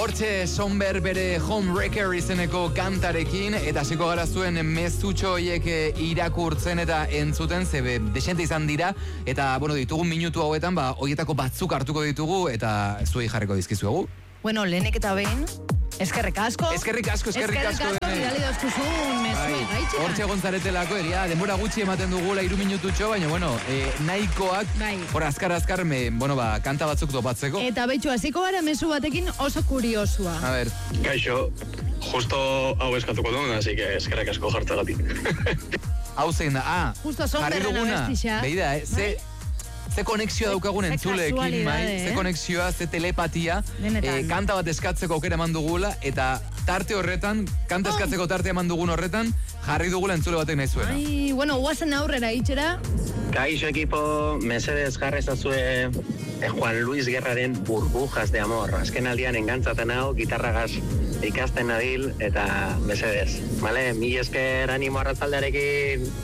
Hortxe Somber bere Homewrecker izeneko kantarekin, eta hasiko gara zuen mezutxo horiek irakurtzen eta entzuten, zebe desente izan dira, eta ditugun minutu hauetan, horietako batzuk hartuko ditugu, eta zuei jarriko dizkizuegu. Bueno, lehenik eta behin, eskerrik asko. Eskerrik asko. Bidali dauzkuzun mezu gaitxean. Hortxe gonzaretelako, denbora gutxi ematen dugula 3 minututxo, baina, nahikoak, azkar, kanta batzuk topatzeko. Eta betxu, hasiko gara mezu batekin oso kuriosua. A ver. Kaixo, justo hau eskatuko duen, así que eskerrik asko jartzagatik. Hau zein da, justo Somberren abestixa. Beida, ze konexioa daukagun entzuleekin, ze konexioa, ze telepatia, kanta bat eskatzeko aukera eman dugula, eta tarte horretan, kanta eskatzeko tarte eman dugun horretan, jarri dugula entzule batek nahi zuena. Guazen aurrera itxera. Kaixo ekipo, mesedez jarrezazue Juan Luis Guerraren Burbujas de Amor. Azken aldian engantzaten hau, gitarragaz ikasten nabil, eta mesedez. Mil esker animo arratzaldearekin.